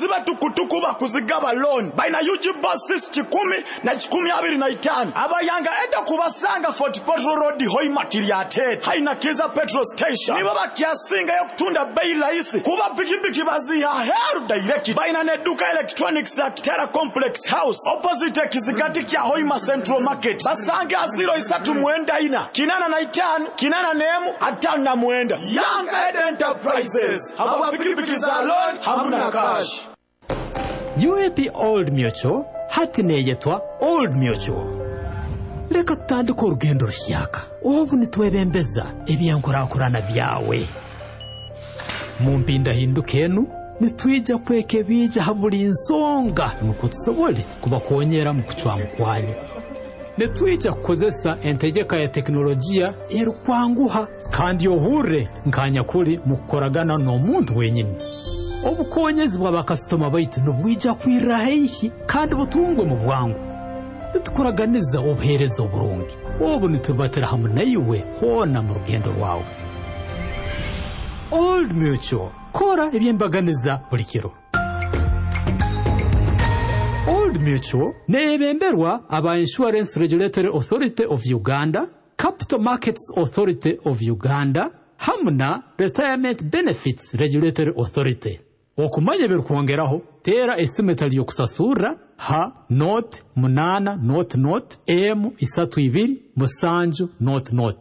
abavuziba tukutuku bakuzigaba loan baina UG buses 10 na 15 abayanga eda kubasanga Fort Portal Road Hoima Kiliatete haina Kiza petrol station niba bakyasinga yokutunda bei rahisi kuba pikipiki baziha heru direct baina neduka electronics at Terra Complex House opposite Kizigati kya Hoima Central Market basange 03 mwenda ina kinana na 5 kinana nemu atana na mwenda Young Ed Enterprises haba pikipiki za loan hamuna cash. UAP Old Mutual hatine yetwa Old Mutual. Leka tutandika urugendo rushyaka ubu nitwebembeza ebyankorakorana byawe mu mpinda hindukenu nitwija kweke bija haburi insonga nuko tusobole kubakonyera mu kucwamu kwanyu nitwija kukozesa entegeka ya teknolojia erukwanguha kandi yohure nkanya kuri mukoragana no muntu wenyine obukonyezi bw'abakastoma baitu nubwija kwirahehi kandi butungwe mu bwangu tukuraganiza obuherezo burungi obu nitubatera hamwe nayiwe hona mu rugendo rwawe Old Mutual kora ebyembaganiza buri kiro Old Mutual nebemberwa aba Insurance Regulatory Authority of Uganda, Capital Markets Authority of Uganda, hamna Retirement Benefits Regulatory Authority. Okumanya birukwongeraho tera esimetali yokusasura ha not munana not M 32 musanju not